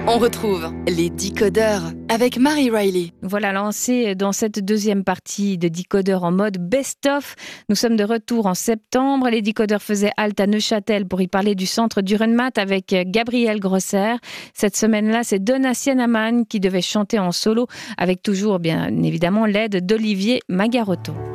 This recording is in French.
On retrouve les Decodeurs avec Marie Riley. Voilà, lancé dans cette deuxième partie de Decodeurs en mode best-of. Nous sommes de retour en septembre. Les Decodeurs faisaient halte à Neuchâtel pour y parler du centre du Rundmatt avec Gabriel Grosser. Cette semaine-là, c'est Donatien Amann qui devait chanter en solo avec toujours, bien évidemment, l'aide d'Olivier Magarotto.